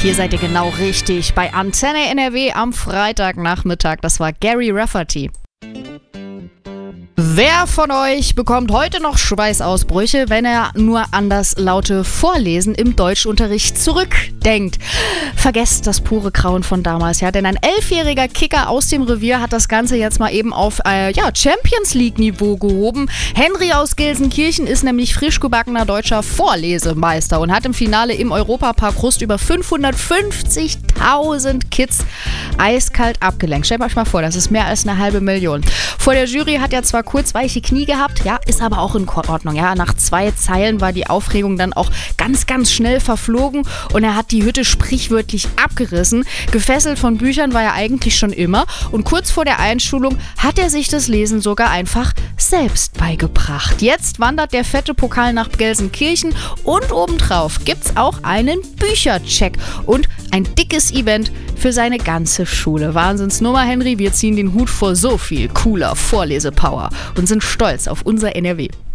Hier seid ihr genau richtig bei Antenne NRW am Freitagnachmittag. Das war Gary Rafferty. Wer von euch bekommt heute noch Schweißausbrüche, wenn er nur an das laute Vorlesen im Deutschunterricht zurückdenkt? Vergesst das pure Grauen von damals, ja, denn ein 11-jähriger Kicker aus dem Revier hat das Ganze jetzt mal eben auf Champions League Niveau gehoben. Henry aus Gelsenkirchen ist nämlich frisch gebackener deutscher Vorlesemeister und hat im Finale im Europapark Rust über 550.000 Kids eiskalt abgelenkt. Stellt euch mal vor, das ist mehr als 500.000. Vor der Jury hat er zwar kurz weiche Knie gehabt, ja, ist aber auch in Ordnung. Ja, nach 2 Zeilen war die Aufregung dann auch ganz, ganz schnell verflogen und er hat die Hütte sprichwörtlich abgerissen. Gefesselt von Büchern war er eigentlich schon immer und kurz vor der Einschulung hat er sich das Lesen sogar einfach selbst beigebracht. Jetzt wandert der fette Pokal nach Gelsenkirchen und obendrauf gibt's auch einen Büchercheck und ein dickes Event für seine ganze Schule. Wahnsinnsnummer, Henry. Wir ziehen den Hut vor so viel cooler Vorlesepower und sind stolz auf unser NRW.